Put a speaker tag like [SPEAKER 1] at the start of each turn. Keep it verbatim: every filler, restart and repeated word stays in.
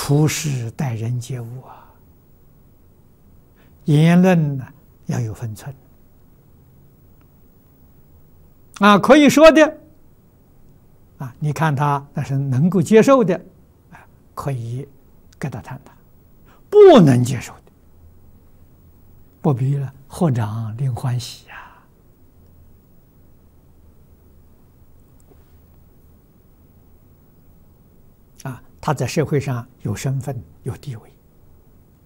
[SPEAKER 1] 处事待人接物啊，言论呢要有分寸啊，可以说的啊，你看他那是能够接受的啊，可以跟他谈谈；不能接受的，不必了，合掌令欢喜呀。啊，他在社会上有身份、有地位。